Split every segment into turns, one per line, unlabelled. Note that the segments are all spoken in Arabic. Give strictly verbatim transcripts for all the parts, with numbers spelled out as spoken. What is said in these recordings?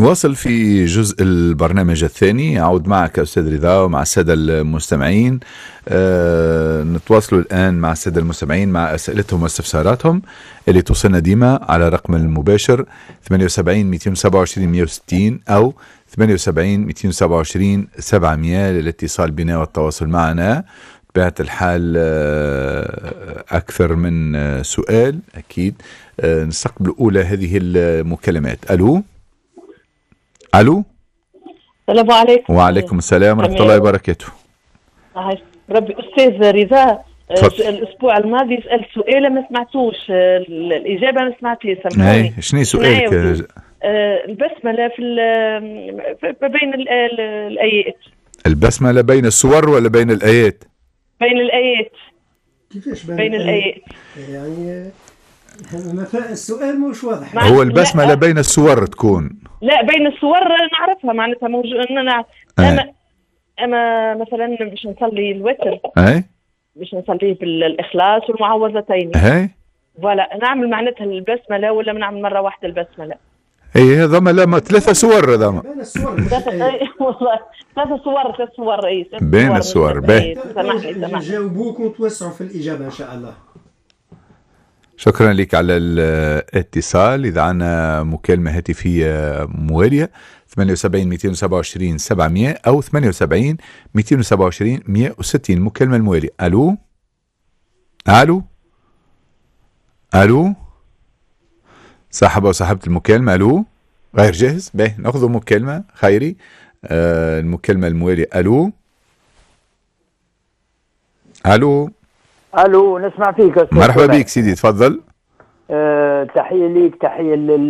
نواصل في جزء البرنامج الثاني. أعود معك أستاذ رضا ومع السادة المستمعين. أه نتواصلوا الآن مع السادة المستمعين مع أسئلتهم واستفساراتهم اللي توصلنا ديما على رقم المباشر ثمانية وسبعين مئتين وسبعة وعشرين مئة وستين أو ثمانية وسبعين مئتين وسبعة وعشرين سبعمئة للاتصال بنا والتواصل معنا. بطبيعة الحال أكثر من سؤال أكيد. نستقبل أولى هذه المكالمات. ألو ألو.
السلام عليكم.
وعليكم السلام ورحمة الله وبركاته.
ربي أستاذ رضا، الأسبوع الماضي سألت سؤال ما سمعتوش الإجابة، ما سمعتش. سامحوني.
شنو سؤالك؟
البسملة في ما بين الآيات.
البسملة بين السور ولا بين الآيات؟
بين الآيات.
كيفاش
بين, بين الآيات؟
يعني السؤال مش واضح.
هو البسملة بين السور تكون؟
لا بين السور نعرفها معناتها موجود. أنا أما أما مثلا باش نصلي الوتر،
أي
باش نصليه بالإخلاص والمعوذتين،
أي
ولا نعمل معناتها البسملة ولا نعمل مرة واحدة البسملة؟
اي هذا ما ثلاثة صور. هذا
بين الصور
والله ثلاثة صور ثلاث صور اي
بين الصور. باهي
سامحني سامحني
نجاوبوك ونتوسعوا في الإجابة إن شاء الله.
شكرا لك على الاتصال. إذا عنا مكالمة هاتفية موالية ثمانية وسبعين مئتين وسبعة وعشرين سبعمئة أو ثمانية وسبعين مئتين وسبعة وعشرين مئة وستين. المكالمة الموالية. ألو ألو ألو. صاحبة وصاحبة المكالمة. ألو غير جاهز. باهي نأخذ مكالمة خيري. آه المكالمة الموالية. ألو ألو
ألو نسمع فيك.
مرحبا بك سيدي تفضل.
أه تحية ليك، تحية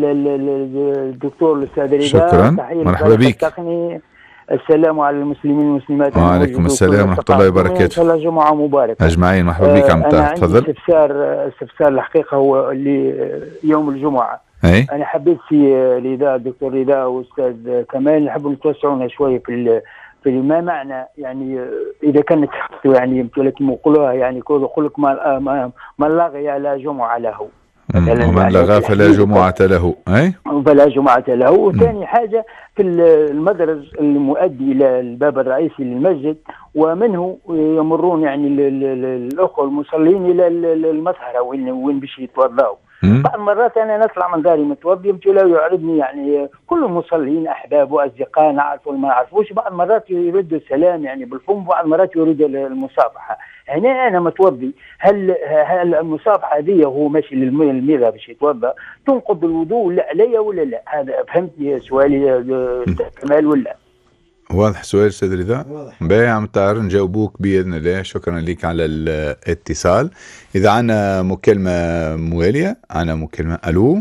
للدكتور الأستاذ رضا.
شكرا مرحبا بك.
السلام على المسلمين والمسلمات.
وعليكم السلام ورحمة الله وبركاته.
إن شاء الله جمعة مباركة
أجمعين. مرحبا بك عم تفضل.
أنا عندي استفسار استفسار الحقيقة هو اللي يوم الجمعة.
أي؟
أنا حبيت في رضا الدكتور رضا وأستاذ كمال نحب نتوسعونا شوية في في ما معنى يعني إذا كانت يعني لكن يقولوها يعني يقول لك ما ما ما لغي على جمعة له
ومن لغى فلا جمعة له. أي؟
فلا جمعة له. وثاني حاجة في المدرج المؤدي إلى الباب الرئيسي للمسجد ومنه يمرون يعني الأخوة المصلين إلى المسهرة وين وين باش يتوضأوا. بعض المرات أنا نطلع من داري متوضي يمشي لا يعرضني يعني كل المصلين أحباب وأصدقاء نعرف وما نعرفوش. بعض المرات يردوا السلام يعني بالفم، بعض المرات يريدوا المصافحة. هنا أنا متوضي، هل هل المصافحة هذه هو ماشي للميرة باش يتوضأ تنقض الوضوء لا عليا ولا لا؟ هذا فهمت سؤالي كمال ولا؟
واضح سؤال استاذ رضا. باهي عم تعر نجاوبوك باذن الله. شكرا لك على الاتصال. اذا عنا مكالمه مواليه عنا مكالمه. الو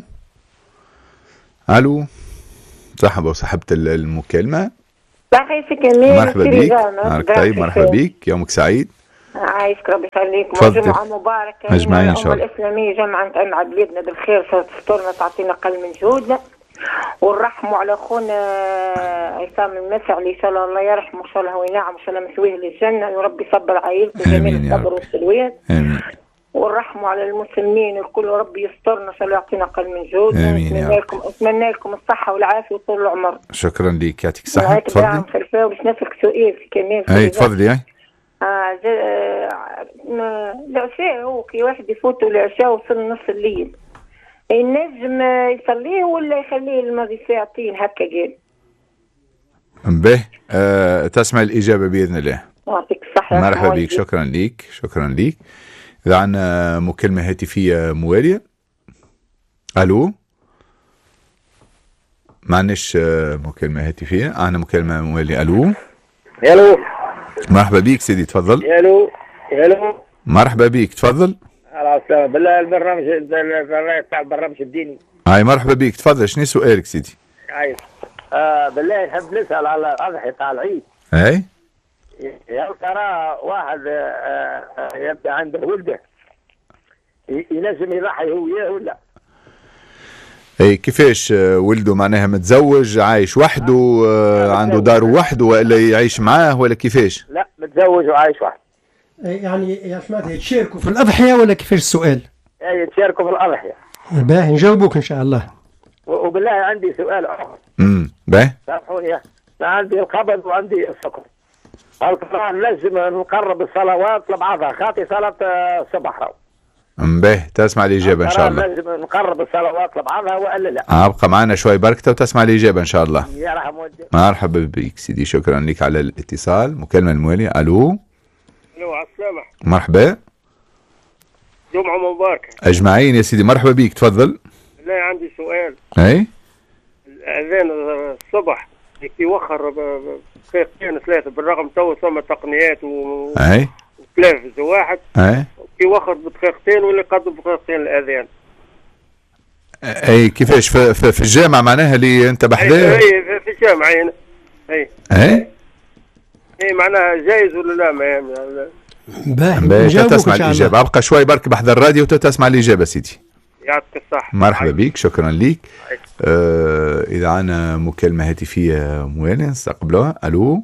الو. صاحبه وصاحبه المكالمه. مرحبا بك. نهارك طيب. مرحبا بك. يومك سعيد.
عايشك ربي يخليك. جمعة مباركة
أجمعين إن شاء الله.
الإسلامية جمعة تنعد بلادنا بالخير تفطرنا تعطينا قل من جهودنا ونرحموا على خونا عصام المسعلي إن شاء الله الله يرحمه إن شاء الله وينعم إن شاء الله مسويه للجنة يا رب يصبر عائلته جميع الصبر والسلوان.
آمين.
ونرحموا على المسلمين الكل ربي يسترنا إن شاء الله يعطينا قل من جهودنا.
آمين.
أتمنى لكم أتمنى لكم الصحة والعافية وطول العمر.
شكرا لك يعطيك الصحة. تفضلي.
باش نسألك سؤال في كمال.
أي تفضلي. أي
آه العشاء هو كي واحد يفوت العشاء وصل نص الليل النجم يصليه ولا يخليه الماضي ساعتين هكا قال؟
به آه تسمع الإجابة بإذن الله.
يعطيك الصحة.
مرحبا بك. شكرا لك. شكرا لك. إذا عنا مكالمة هاتفية موالية. ألو. معناش مكالمة هاتفية. عنا مكالمة موالية. ألو.
ألو.
مرحبا بك سيدي تفضل.
الو الو.
مرحبا بك تفضل.
على السلامة. بالله البرنامج تاع البرنامج الديني.
هاي مرحبا بك تفضل. شنو سؤالك سيدي؟
عايز آه بالله نحب نسأل على الأضحية تاع العيد.
اي
يا ترى واحد آه يبقى عنده ولده ينجم يضحي هو وياه ولا؟
اي كيفاش ولده معناها متزوج عايش وحده آه عنده دار وحده ولا يعيش معاه ولا كيفاش؟
لا متزوج وعايش وحده.
يعني يا سمعت يتشاركوا في الأضحية ولا كيفاش السؤال؟
اي يتشاركوا في الأضحية.
باهي نجاوبوك إن شاء الله.
وبالله عندي سؤال آخر.
امم باهي
سامحوني عندي القبض وعندي السكر. القرآن لازم نقرب الصلوات لبعضها خاطي صلاة الصبح راهو.
باهي تسمع الإجابة إن شاء الله.
لازم نقرب الصلوات لبعضها وإلا لا.
أبقى معنا شوي بركته وتسمع الإجابة إن شاء الله.
يرحم والديك.
مرحبا بك سيدي، شكرا لك على الاتصال. مكالمة الموالية. ألو.
ألو على السلامة.
مرحبا.
جمعة مباركة.
أجمعين يا سيدي، مرحبا بك تفضل.
لا عندي سؤال.
أي.
الأذان الصبح يوخر دقيقتين ثلاثة بالرغم تو ثم تقنيات و
أي.
وتلفز واحد.
أي.
يوخر بدقيقتين واللي يقدم بدقيقتين الأذان.
أي كيفاش في, في, في الجامعة معناها اللي أنت بحذاه؟
أي في الجامعة أي. أي.
أي.
أي معناها جايز ولا لا ما
باهي
تسمع الإجابة. أبقى شوي برك بحذا الراديو وتسمع الإجابة سيدي.
يعطيك الصحة.
مرحبا بك، شكرا لك. آه إذا عنا مكالمة هاتفية موالية نستقبلوها. ألو.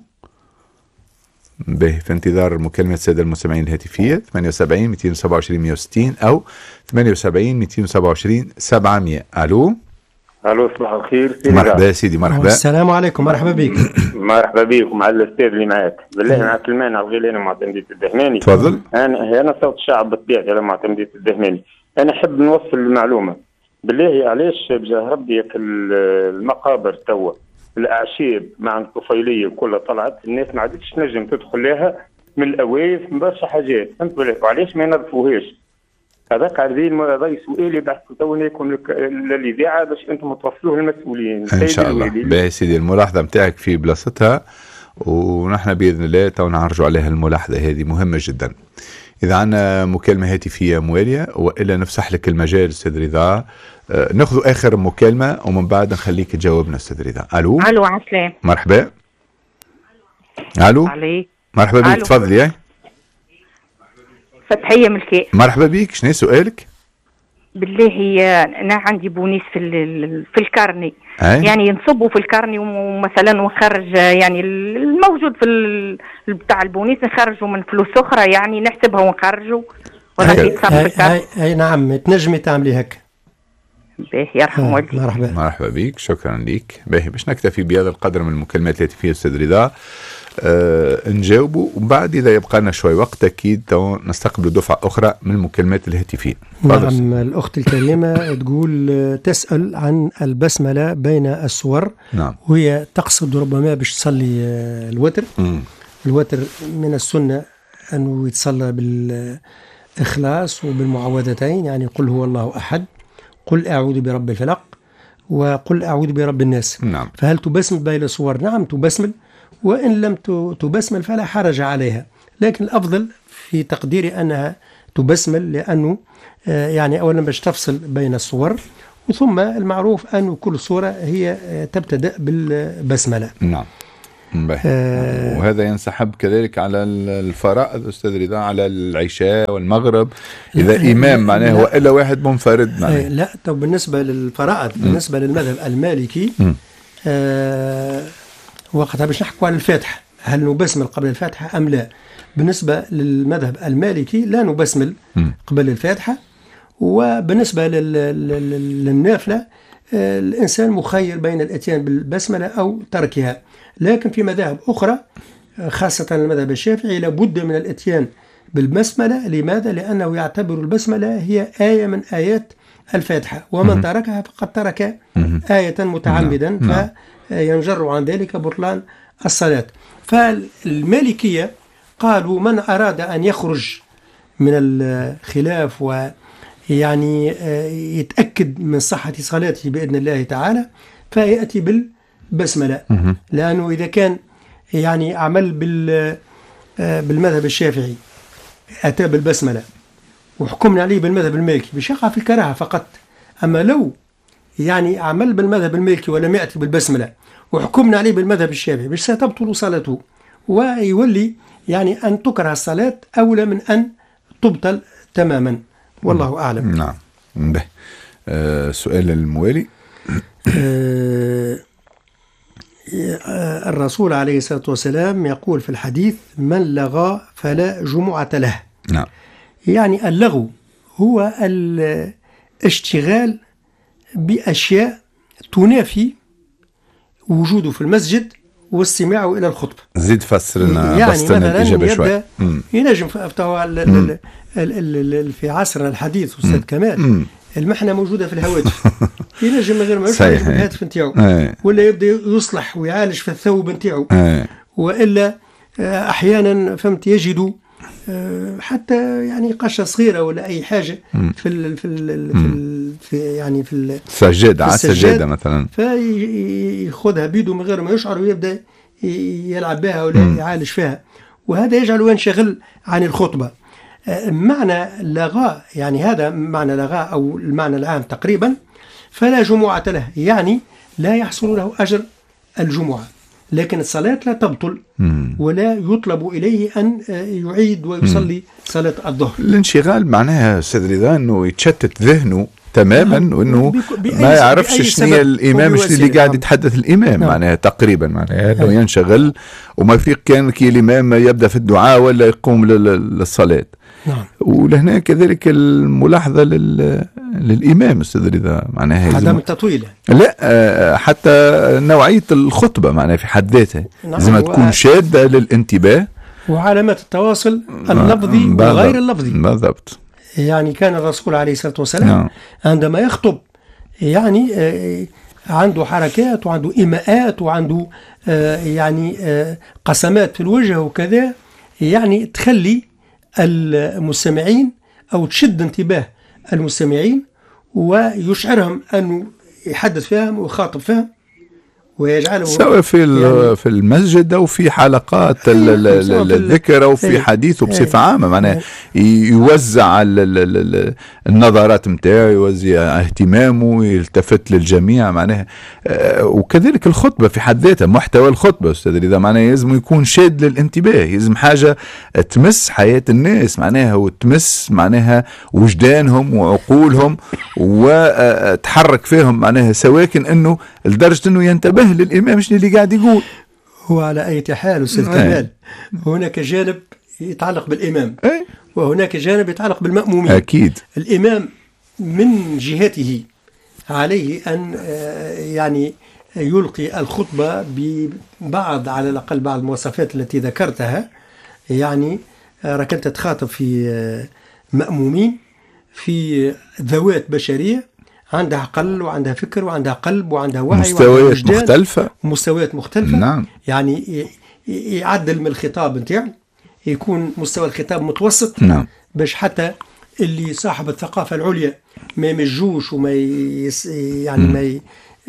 به في انتظار مكالمة السادة المستمعين الهاتفية ثمانية وسبعين مئتين وسبعة وعشرين مئة وستين أو ثمانية وسبعين مئتين وسبعة وعشرين سبعمئة. ألو.
ألو صباح الخير.
مرحبا سيدي. مرحبا.
السلام عليكم. مرحبا بك.
مرحبا بك ومع الأستاذ اللي معاك. بالله معك المانع الغير أنا معتمدية الدهماني.
تفضل.
أنا أنا صوت الشعب بالطبيعة أنا معتمدية الدهماني. أنا أحب نوصل المعلومة. بالله علاش بجاه ربي المقابر توا الأعشاب مع الطفيلية كلها طلعت، الناس ما عادتش تنجم تدخل لها من الأوايف من برشا حاجات، فهمت وعلاش ما ينظفوهاش؟ هذاك عارفين هذا سؤالي بحث توني يكون للإذاعة باش أنتم توصلوه للمسؤولين.
إن شاء الله. باهي سيدي، الملاحظة نتاعك في بلاصتها ونحن بإذن الله تو نعرجوا عليها الملاحظة هذه مهمة جدا. إذا عنا مكالمة هاتفية موالية وإلا نفسح لك المجال أستاذ رضا. أه ناخذ آخر مكالمة ومن بعد نخليك تجاوبنا أستاذ رضا. ألو.
ألو على السلام.
مرحبا. ألو.
عليك.
مرحبا بك تفضلي.
فتحية من الكاء.
مرحبا بك، شنو سؤالك؟
بالله انا عندي بونيس في في الكارني.
أي؟
يعني نصبوا في الكارني ومثلا ونخرج يعني الموجود في بتاع البونيس نخرجوا من فلوس اخرى يعني نحسبها ونخرجوا ولا في
الكارني. اي نعم تنجمي تعملي هكا.
باهي يرحم والديك.
مرحبا.
مرحبا بك، شكرا لك. باهي باش نكتفي بهذا القدر من المكالمات التي فيها استاذ رضا. أه نجاوبوا وبعد إذا يبقى لنا شوي وقت أكيد نستقبل دفعة أخرى من المكالمات الهاتفية.
نعم الأخت الكريمة تقول تسأل عن البسملة بين السور.
نعم.
وهي تقصد ربما باش تصلي الوتر.
م.
الوتر من السنة أنه يتصلى بالإخلاص وبالمعوذتين، يعني قل هو الله أحد، قل أعوذ برب الفلق، وقل أعوذ برب الناس.
نعم.
فهل تبسمل بين السور؟ نعم تبسمل، وإن لم تبسمل فلا حرج عليها، لكن الأفضل في تقديري أنها تبسمل، لأنه يعني أولا باش تفصل بين الصور، وثم المعروف أن كل صورة هي تبتدأ بالبسملة.
نعم. آه وهذا ينسحب كذلك على الفرائض أستاذ رضا، على العشاء والمغرب إذا إمام معناه وإلا واحد منفرد معناه.
لا طب بالنسبة للفرائض بالنسبة للمذهب المالكي آه وقتها باش نحكوا على الفاتحة، هل نبسمل قبل الفاتحة أم لا؟ بالنسبة للمذهب المالكي لا نبسمل قبل الفاتحة، وبالنسبة للنافلة الإنسان مخير بين الاتيان بالبسملة أو تركها، لكن في مذاهب أخرى خاصة المذهب الشافعي لابد من الاتيان بالبسملة. لماذا؟ لأنه يعتبر البسملة هي آية من آيات الفاتحة، ومن تركها فقد ترك آية متعمدا فينجر عن ذلك بطلان الصلاة. فالمالكية قالوا من أراد أن يخرج من الخلاف ويعني يتأكد من صحة صلاته بإذن الله تعالى فيأتي بالبسملة، لأنه إذا كان يعني عمل بالمذهب الشافعي أتى بالبسملة وحكمنا عليه بالمذهب المالكي بشقع في الكراهة فقط. أما لو يعني عمل بالمذهب المالكي ولم يأتي بالبسملة وحكمنا عليه بالمذهب الشافعي باش ستبطل صلاته، ويولي يعني أن تكره الصلاة أولى من أن تبطل تماما، والله أعلم.
نعم. به أه سؤال الموالي.
أه الرسول عليه الصلاة والسلام يقول في الحديث من لغى فلا جمعة له.
نعم.
يعني اللغو هو الاشتغال بأشياء تنافي وجوده في المسجد واستماعه إلى الخطبة.
زيد فسر لنا
يعني
بسطنا الإجابة شوي.
ينجم في عصرنا الحديث أستاذ كمال المحنة موجودة في الهواتف. ينجم من غير ما يشعر بالهاتف نتاعو، ولا يبدأ يصلح ويعالج في الثوب نتاعو، وإلا أحيانا فهمت يجدوا حتى يعني قشة صغيرة ولا أي حاجة في ال في ال في, ال في يعني في
السجادة على السجادة مثلا،
فيأخذها بيده من غير ما يشعر ويبدأ يلعب بها ولا يعالج فيها، وهذا يجعله ينشغل عن الخطبة. معنى لغاء يعني هذا معنى لغاء أو المعنى العام تقريبا، فلا جمعة له، يعني لا يحصل له أجر الجمعة، لكن الصلاة لا تبطل ولا يطلب إليه أن يعيد ويصلي صلاة الظهر.
الانشغال معناها أستاذ رضا أنه يتشتت ذهنه تماما، وأنه ما يعرفش شنو الإمام شنو اللي قاعد يتحدث الإمام. نعم. معناها تقريبا معناها أنه ينشغل وما في كان كي الإمام يبدأ في الدعاء ولا يقوم للصلاة.
نعم.
ولهنا كذلك الملاحظة لل... للإمام أستاذ رضا معناها
عدم التطويل،
لا حتى نوعية الخطبة معناها في حد ذاتها لازم نعم. تكون شادة للانتباه،
وعلامات التواصل اللفظي وغير اللفظي.
بالضبط.
يعني كان الرسول عليه الصلاة والسلام نعم. عندما يخطب يعني عنده حركات وعنده إيماءات وعنده يعني قسمات في الوجه وكذا، يعني تخلي المستمعين أو تشد انتباه المستمعين ويشعرهم أنه يحدث فيهم ويخاطب فيهم ويجعله
سواء في يعني في المسجد أو في حلقات الذكر أو في حديثه بصفة عامة، معناه يوزع النظرات متاعه، يوزع اهتمامه، يلتفت للجميع معناها. وكذلك الخطبة في حد ذاتها، محتوى الخطبة أستاذ رضا معناه لازم يكون شاد للانتباه، لازم حاجة تمس حياة الناس معناها وتمس معناها وجدانهم وعقولهم وتحرك فيهم معناها، سواكن أنه لدرجة أنه ينتبه للإمام شنو اللي قاعد يقول.
وعلى أي حال أستاذ كمال هناك جانب يتعلق بالإمام أي. وهناك جانب يتعلق بالمأمومين.
أكيد.
الإمام من جهته عليه أن يعني يلقي الخطبة ببعض على الأقل بعض المواصفات التي ذكرتها، يعني راك أنت تخاطب في مأمومين في ذوات بشرية عندها عقل وعندها فكر وعندها قلب وعندها وعي
مستويات مختلفة
مستويات مختلفة
نعم.
يعني يعدل من الخطاب نتاعو، يكون مستوى الخطاب متوسط
نعم.
باش حتى اللي صاحب الثقافة العليا ما يمجوش وما يس يعني م. ما ي...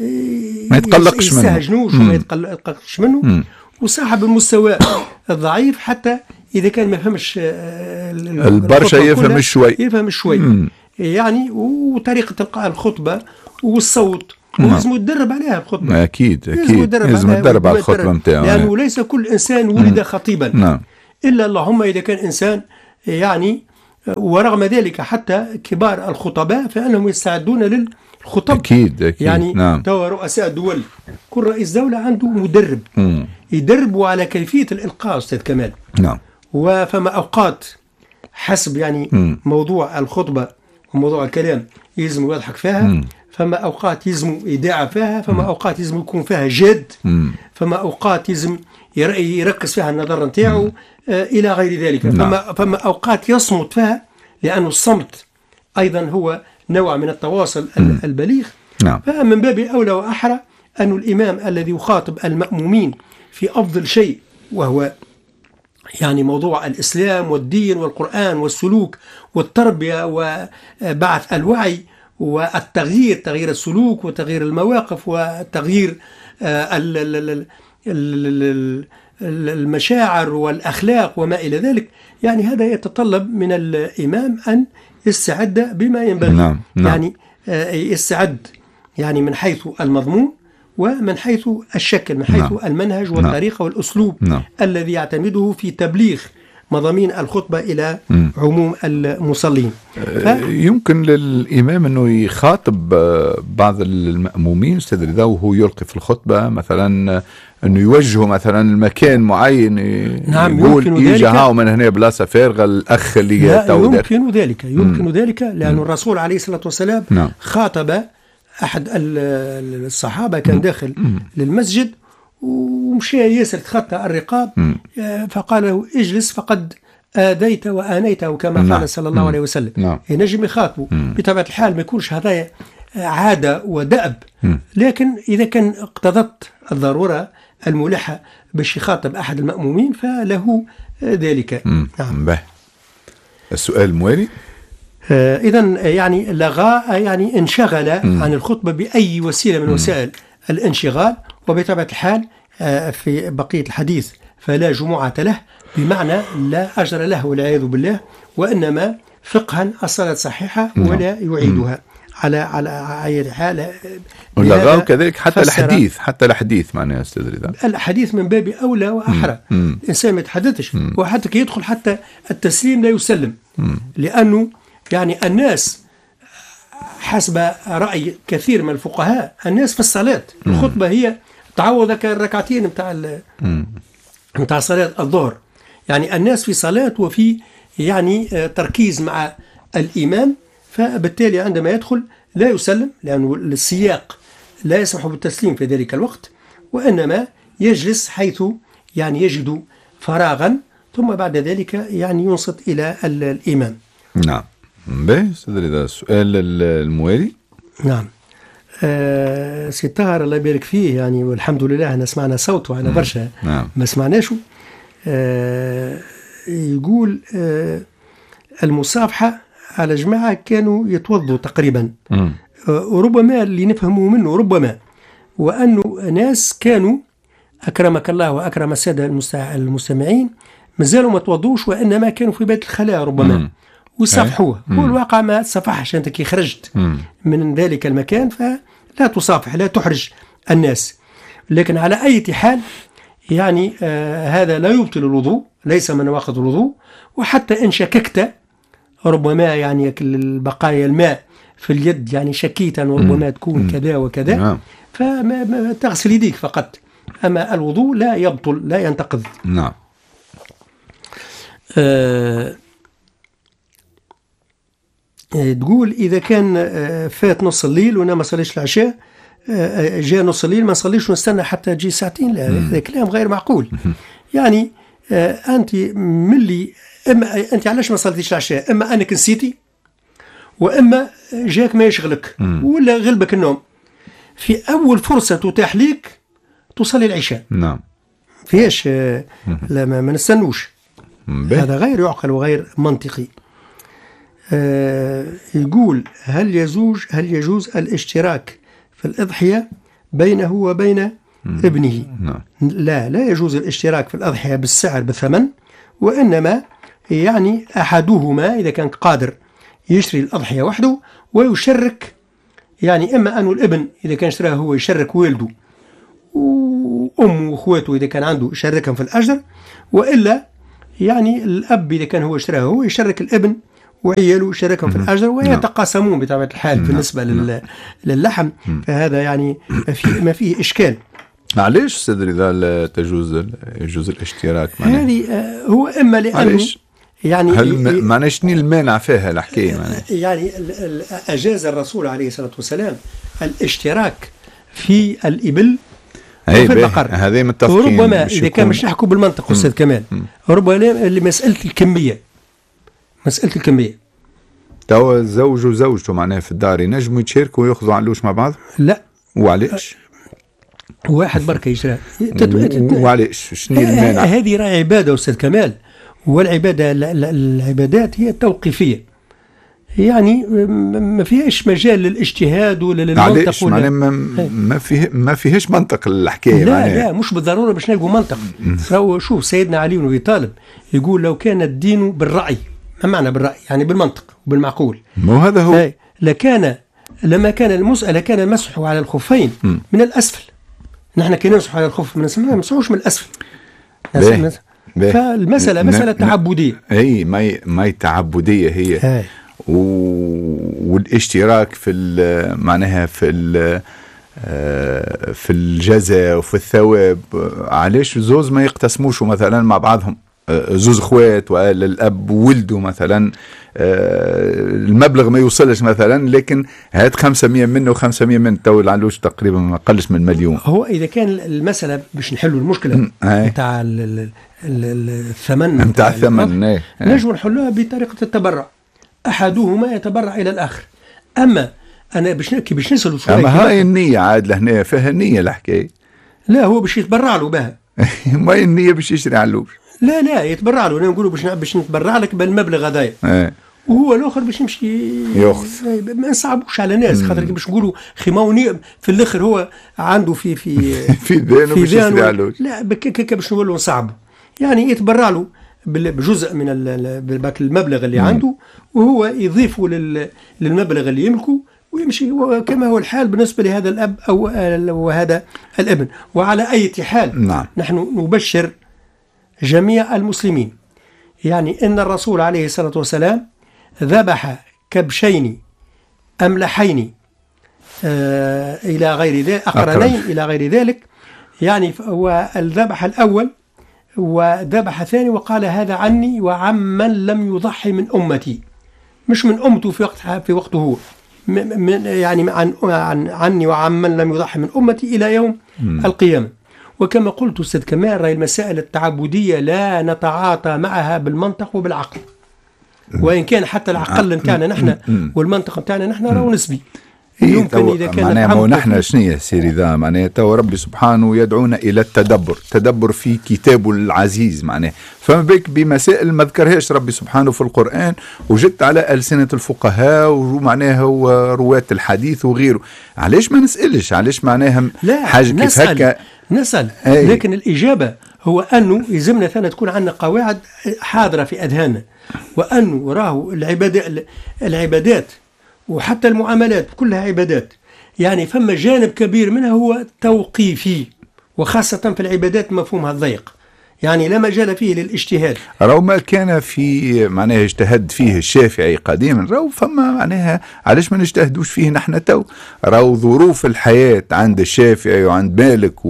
ما يتقلقش منه
يستهجنوش وما يتقلقش منه م. وصاحب المستوى الضعيف حتى إذا كان ما فهمش
البرشا يفهم شوي
يفهم شوي م. يعني وطريقة إلقاء الخطبة والصوت ولازم يتدرب عليها الخطبة.
أكيد أكيد لازم يتدرب على الخطبة نتاعو،
لأنه ليس كل إنسان ولد خطيبا
نعم.
إلا اللهم إذا كان إنسان يعني، ورغم ذلك حتى كبار الخطباء فإنهم يستعدون للخطب.
أكيد أكيد
يعني
نعم.
توا رؤساء الدول كل رئيس دولة عنده مدرب م. يدربوا على كيفية الإلقاء أستاذ كمال.
نعم.
وفما أوقات حسب يعني م. موضوع الخطبة وموضوع الكلام يلزم يضحك فيها م. فما أوقات يلزم إيداع فيها، فما م. أوقات يلزم يكون فيها جد م. فما أوقات يلزم يركز فيها النظر نتاعو آه إلى غير ذلك.
نعم.
فما, فما أوقات يصمت فيها لأن الصمت أيضا هو نوع من التواصل م. البليغ.
نعم.
فمن باب أولى وأحرى أن الإمام الذي يخاطب المأمومين في أفضل شيء وهو يعني موضوع الإسلام والدين والقرآن والسلوك والتربية وبعث الوعي والتغيير، تغيير السلوك وتغيير المواقف وتغيير المشاعر والأخلاق وما إلى ذلك. يعني هذا يتطلب من الإمام أن يستعد بما ينبغي.
نعم. نعم.
يعني يستعد يعني من حيث المضمون ومن حيث الشكل، من حيث نعم. المنهج والطريقة نعم. والأسلوب نعم. الذي يعتمده في تبليغ مضامين الخطبة إلى م. عموم المصلين. ف...
يمكن للإمام أنه يخاطب بعض المأمومين أستاذ رضا وهو يلقي في الخطبة، مثلا أنه يوجهه مثلا المكان معين
نعم.
يقول إيجا هاو من هنا بلاصة فارغة الأخ اللي
يمكن ذلك يمكن م. ذلك لأن م. الرسول عليه الصلاة والسلام
نعم.
خاطب أحد الصحابة كان داخل للمسجد ومشي ياسر تخطى الرقاب، فقال له اجلس فقد آذيت وآنيت، وكما قال صلى الله عليه وسلم. ينجم يخاطبه بطبيعة الحال، ما يكونش هذا عادة ودأب، لكن إذا كان اقتضت الضرورة الملحة باش يخاطب أحد المأمومين فله ذلك.
نعم. به. السؤال الموالي.
آه إذا يعني لغى يعني انشغل مم. عن الخطبة بأي وسيلة من مم. وسائل الانشغال، وبطبيعة الحال آه في بقية الحديث فلا جمعة له، بمعنى لا أجر له والعياذ بالله، وإنما فقها الصلاة صحيحة ولا يعيدها على على أي حال.
ولغاه كذلك حتى الحديث حتى الحديث معناه أستاذ رضا،
الحديث من باب أولى وأحرى. الإنسان ما يتحدثش، وحتى كي يدخل حتى التسليم لا يسلم، مم. لأنه يعني الناس حسب رأي كثير من الفقهاء الناس في الصلاة، مم. الخطبة هي تعوض الركعتين متاع متاع صلاة الظهر، يعني الناس في صلاة وفي يعني تركيز مع الإمام، فبالتالي عندما يدخل لا يسلم لأنه السياق لا يسمح بالتسليم في ذلك الوقت، وإنما يجلس حيث يعني يجد فراغا، ثم بعد ذلك يعني ينصت إلى الإمام.
نعم. باهي أستاذ رضا، السؤال الموالي.
نعم. آه سي طاهر الله يبارك فيه، يعني والحمد لله أنا سمعنا صوته على برشا. نعم. ما سمعناشه. آه يقول آه المصافحة على جماعة كانوا يتوضوا تقريبا، آه وربما اللي نفهمه منه ربما وأنه ناس كانوا أكرمك الله وأكرم السادة المستمعين مازالوا ما توضوش، وإنما كانوا في بيت الخلاء ربما مم. وصافحوه، والواقع ما تصافحش أنت كي خرجت مم. من ذلك المكان فلا تصافح، لا تحرج الناس. لكن على أي حال يعني آه هذا لا يبطل الوضوء، ليس من نواقض الوضوء، وحتى إن شككت ربما يعني البقايا الماء في اليد يعني شكيتا وربما تكون مم. كذا وكذا نعم. فما تغسل يديك فقط، أما الوضوء لا يبطل لا ينتقض.
نعم.
آه تقول إذا كان فات نص الليل وأنا ما صليش العشاء، جاء نص الليل ما صليش ونستنى حتى تجي ساعتين، لا هذا كلام غير معقول. يعني أنت ملي إما أنت علاش ما صليتيش العشاء، إما أنك نسيتي، وإما جاك ما يشغلك ولا غلبك النوم، في أول فرصة تتاح لك تصلي العشاء.
نعم.
فيش لا ما, ما نستنوش، هذا غير يعقل وغير منطقي. آه يقول هل يجوز هل يجوز الاشتراك في الأضحية بينه وبين مم. ابنه؟ نعم. لا لا يجوز الاشتراك في الأضحية بالسعر بالثمن، وإنما يعني أحدهما إذا كان قادر يشتري الأضحية وحده ويشرك، يعني إما أنه الابن إذا كان اشتراها هو يشرك والده وأمه وأخواته إذا كان عنده يشاركهم في الأجر، وإلا يعني الأب إذا كان هو اشتراها هو يشارك الابن وعياله يشاركهم في الأجر ويتقاسمون بطبيعة الحال بالنسبة للحم، فهذا يعني في ما فيه إشكال.
معليش أستاذ رضا تجوز يجوز الاشتراك؟
هذه هو إما لأنه يعني
هل معناه شنو المانع فيها الحكاية؟
يعني أجاز الرسول عليه الصلاة والسلام الاشتراك في الإبل وفي البقر،
هذه متفقين.
وربما إذا كان مش نحكوا بالمنطق أستاذ كمال، ربما لمسألة الكمية، مسألة الكمية.
توا الزوج وزوجته معناها في الدار ينجموا يتشاركوا ويأخذوا علوش مع بعض؟
لا.
وعليش؟
واحد بركة يشرى.
وعليش؟ شنو المانع؟
هذه راه عبادة أستاذ كمال، والعبادة العبادات هي التوقيفية، يعني ما فيهاش مجال للاجتهاد ولا للمنطق ولا
ما, ما فيه ما فيهاش منطق الحكايه.
لا معنى. لا مش بالضروره باش نلقوا منطق. راهو شوف سيدنا علي بن ابي طالب يقول لو كان الدين بالراي، ما معنى بالراي؟ يعني بالمنطق وبالمعقول.
مو هذا هو.
لكان لما كان المسألة كان المسح على الخفين م. من الاسفل، نحن كي نمسح على الخف ما نمسحوش من الاسفل. فالمسألة مسألة تعبدية.
اي ما ما تعبدية هي. هي. والاشتراك في معناها في في الجزاء وفي الثواب، علاش زوز ما يقتسموش مثلا مع بعضهم زوز اخوات والاب ولده مثلا المبلغ ما يوصلش مثلا، لكن هات خمسمية منه وخمسمية من تو العلوش تقريبا ما قلش من مليون.
هو اذا كان المساله باش نحلوا المشكله نتاع الثمن
نتاع الثمن
نجم نحلوها بطريقه التبرع، احدهما يتبرع الى الاخر. اما انا باش نحكي باش نسالوا شويه،
اما هاي النيه عاد لهنا فيها النيه الحكايه.
لا هو باش يتبرع له بها
ما النيه باش يشري علوش.
لا لا يتبرع له، نقولوا باش باش نتبرع لك بالمبلغ هذايا، وهو الاخر باش يمشي
ياخذ.
ما نصعبوش على الناس، خاطر باش نقولوا خيماوني في الاخر هو عنده في في
في ذهنه باش يشري علوش.
لا بك باش نقولوا نصعبوا، يعني يتبرع له بجزء من المبلغ اللي عنده، وهو يضيفه للمبلغ اللي يملكه ويمشي كما هو الحال بالنسبة لهذا الأب أو وهذا الابن. وعلى أي حال
نعم.
نحن نبشر جميع المسلمين، يعني إن الرسول عليه الصلاة والسلام ذبح كبشين أملحين آه إلى غير ذلك، أقرنين إلى غير ذلك، يعني والذبح الأول وذبح الثاني وقال هذا عني وعمن لم يضحي من أمتي، مش من أمته في وقتها في وقته هو، من يعني عن عن عني وعمن لم يضحي من أمتي إلى يوم م. القيامة. وكما قلت أستاذ كمال، رأي المسائل التعبدية لا نتعاطى معها بالمنطق وبالعقل، وإن كان حتى العقل نتاعنا نحن والمنطق نتاعنا نحن راهو نسبي.
يمكن إذا كان معناها نحن شنية سيري ذا معناها تو ربي سبحانه يدعونا إلى التدبر، تدبر في كتابه العزيز معناه، فما بك بمسائل ما ذكرهاش ربي سبحانه في القرآن وجدت على ألسنة الفقهاء ومعناها ورواة الحديث وغيره. علاش ما نسألش؟ علاش معناها حاجة كيف هكا
نسأل؟ أي. لكن الإجابة هو أنه يلزمنا ثاني تكون عندنا قواعد حاضرة في أذهاننا، وأنه راهو العبادات العبادات وحتى المعاملات كلها عبادات، يعني فما جانب كبير منها هو توقيفي، وخاصة في العبادات مفهومها الضيق، يعني لا مجال فيه للاجتهاد.
راهو ما كان في معناها اجتهد فيه الشافعي قديما، راهو فما معناها علاش ما نجتهدوش فيه نحن تو؟ راهو ظروف الحياة عند الشافعي وعند مالك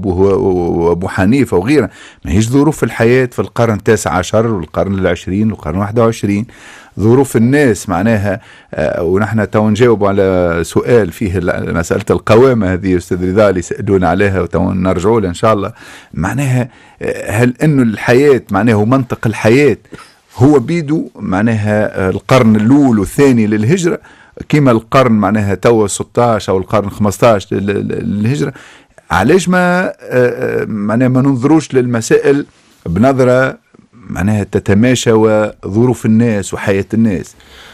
وابو حنيفة وغيره ما هيش ظروف الحياة في القرن التاسع عشر والقرن العشرين والقرن واحد وعشرين. ظروف الناس معناها آه ونحن تو نجاوب على سؤال فيه مسألة القوامة هذه أستاذ رضا اللي سألونا عليها وتو نرجعوا لها إن شاء الله. معناها آه هل إنه الحياة معناها منطق الحياة هو بيدو معناها القرن الأول والثاني للهجرة كما القرن معناها تو ستة عشر أو القرن خمسة عشر للهجرة؟ علاش ما آه معناها ما ننظروش للمسائل بنظرة معناها تتماشى وظروف الناس وحياة الناس،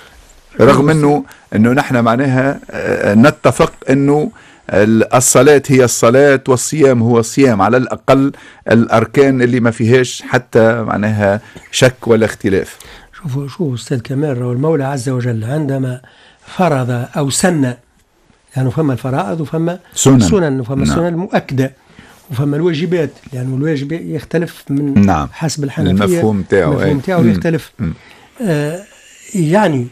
رغم انه انه نحن معناها نتفق انه الصلاة هي الصلاة والصيام هو الصيام، على الاقل الاركان اللي ما فيهاش حتى معناها شك ولا اختلاف.
شوفوا شوفوا استاذ كمال، والمولى عز وجل عندما فرض او سن، يعني فما الفرائض وفما
سنن,
سنن وفما السنن المؤكدة وفما الواجبات، لأن يعني الواجب يختلف من
نعم.
حسب الحنفية،
المفهوم تاعو
المفهوم تاعو يختلف. آه يعني